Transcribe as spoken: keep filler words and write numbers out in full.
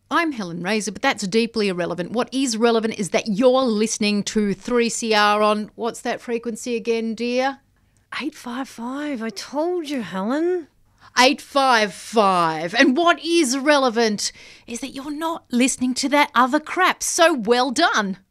I'm Helen Razor, but that's deeply irrelevant. What is relevant is that you're listening to three C R on, what's that frequency again, dear? eight five five, I told you, Helen. eight five five. And what is relevant is that you're not listening to that other crap. So well done.